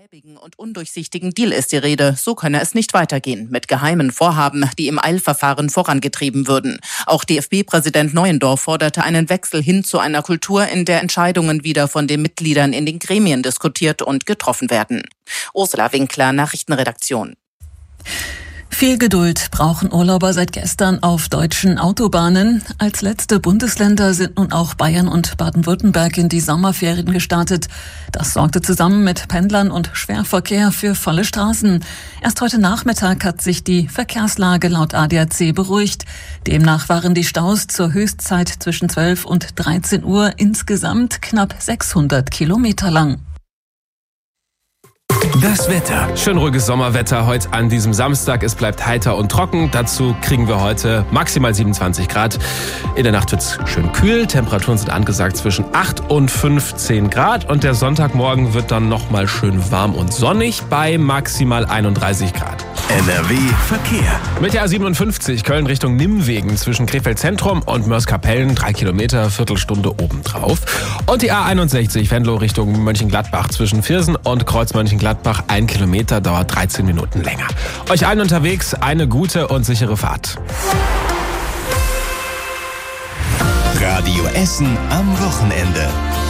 schäbigen und undurchsichtigen Deal ist die Rede. So könne es nicht weitergehen. Mit geheimen Vorhaben, die im Eilverfahren vorangetrieben würden. Auch DFB-Präsident Neuendorf forderte einen Wechsel hin zu einer Kultur, in der Entscheidungen wieder von den Mitgliedern in den Gremien diskutiert und getroffen werden. Ursula Winkler, Nachrichtenredaktion. Viel Geduld brauchen Urlauber seit gestern auf deutschen Autobahnen. Als letzte Bundesländer sind nun auch Bayern und Baden-Württemberg in die Sommerferien gestartet. Das sorgte zusammen mit Pendlern und Schwerverkehr für volle Straßen. Erst heute Nachmittag hat sich die Verkehrslage laut ADAC beruhigt. Demnach waren die Staus zur Höchstzeit zwischen 12 und 13 Uhr insgesamt knapp 600 Kilometer lang. Das Wetter. Schön ruhiges Sommerwetter heute an diesem Samstag. Es bleibt heiter und trocken. Dazu kriegen wir heute maximal 27 Grad. In der Nacht wird es schön kühl. Temperaturen sind angesagt zwischen 8 und 15 Grad. Und der Sonntagmorgen wird dann nochmal schön warm und sonnig bei maximal 31 Grad. NRW Verkehr. Mit der A57 Köln Richtung Nimwegen zwischen Krefeld Zentrum und Mörs-Kapellen 3 Kilometer, Viertelstunde obendrauf. Und die A61 Venlo Richtung Mönchengladbach zwischen Viersen und Kreuz Mönchengladbach 1 Kilometer, dauert 13 Minuten länger. Euch allen unterwegs eine gute und sichere Fahrt. Radio Essen am Wochenende.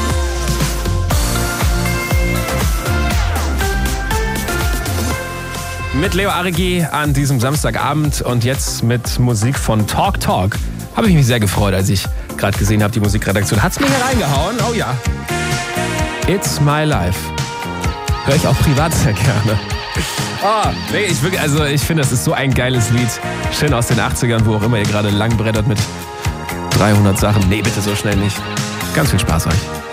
Mit Leo Arigi an diesem Samstagabend und jetzt mit Musik von Talk Talk. Habe ich mich sehr gefreut, als ich gerade gesehen habe, die Musikredaktion hat's mir hier reingehauen. Oh ja. It's my life. Höre ich auch privat sehr gerne. Oh, nee, ich finde, das ist so ein geiles Lied. Schön aus den 80ern, wo auch immer ihr gerade lang brettert mit 300 Sachen. Nee, bitte so schnell nicht. Ganz viel Spaß euch.